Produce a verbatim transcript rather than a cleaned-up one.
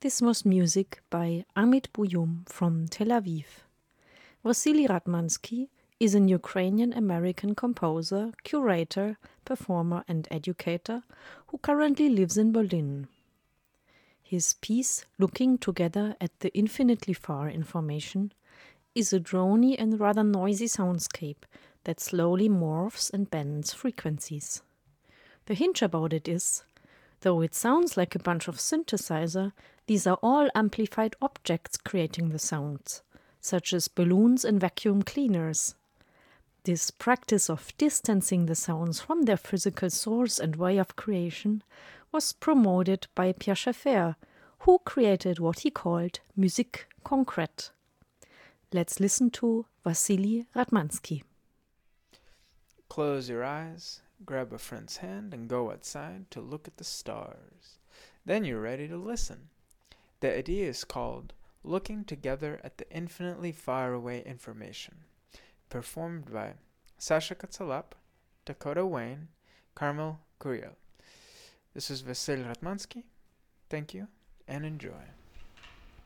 This was music by Amit Buyum from Tel Aviv. Wassily Ratmansky is an Ukrainian-American composer, curator, performer and educator who currently lives in Berlin. His piece, Looking Together at the Infinitely Far Information, is a drony and rather noisy soundscape that slowly morphs and bends frequencies. The hinge about it is, though it sounds like a bunch of synthesizer, these are all amplified objects creating the sounds, such as balloons and vacuum cleaners. This practice of distancing the sounds from their physical source and way of creation was promoted by Pierre Schaeffer, who created what he called musique concrète. Let's listen to Wassily Ratmansky. Close your eyes, grab a friend's hand, and go outside to look at the stars. Then you're ready to listen. The idea is called Looking Together at the Infinitely Far Away Information, performed by Sasha Katsalap, Dakota Wayne, Carmel Curiel. This is Wassily Ratmansky. Thank you and enjoy.